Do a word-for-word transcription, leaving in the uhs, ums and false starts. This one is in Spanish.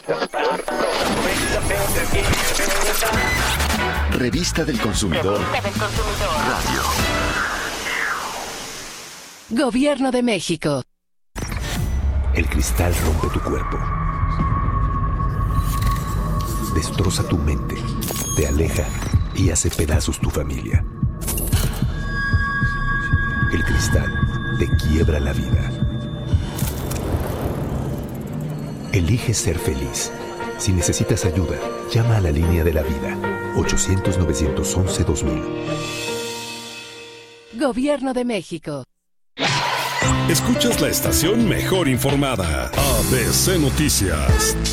Revista del Consumidor. Radio. Gobierno de México. El cristal rompe tu cuerpo. Destroza tu mente. Te aleja y hace pedazos tu familia. El cristal te quiebra la vida. Elige ser feliz. Si necesitas ayuda, llama a la línea de la vida. ochocientos, novecientos once, dos mil. Gobierno de México. Escuchas la estación mejor informada. A B C Noticias.